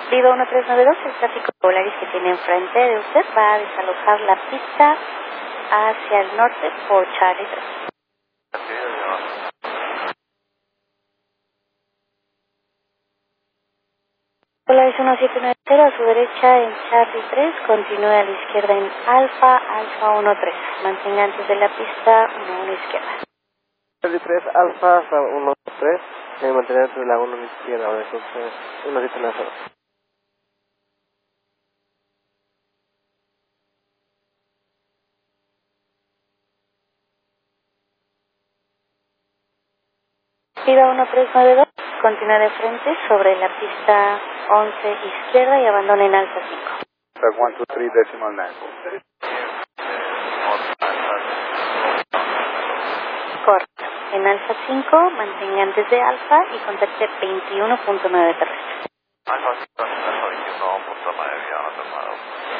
Viva 1392, el tráfico Polaris que tiene enfrente de usted va a desalojar la pista hacia el norte por Charlie 3. Polaris 1790 a su derecha en Charlie 3, continúe a la izquierda en Alfa 13. Mantenga antes de la pista 11 izquierda. Charlie 3, Alfa 13, mantener antes de la 1 izquierda, ahora entonces 1790. Viva 1392, continúe de frente sobre la pista 11 izquierda y abandone en Alfa 5. 123 decimal 9. Correcto. En Alfa 5, mantenga antes de Alfa y contacte 21.9 terrestre. Alfa 5, 21.9.